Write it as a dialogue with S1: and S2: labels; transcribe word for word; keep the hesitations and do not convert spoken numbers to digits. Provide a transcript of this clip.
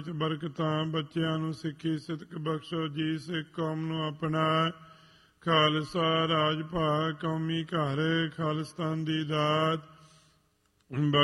S1: ਬਰਕਤਾਂ ਬੱਚਿਆਂ ਨੂੰ ਸਿੱਖੀ ਸਿਦਕ ਬਖਸ਼ੋ ਜੀ। ਸਿੱਖ ਕੌਮ ਨੂੰ ਆਪਣਾ ਖਾਲਸਾ ਰਾਜ ਭਾਗ ਕੌਮੀ ਘਰ ਖਾਲਿਸਤਾਨ ਦੀ ਦਾਤ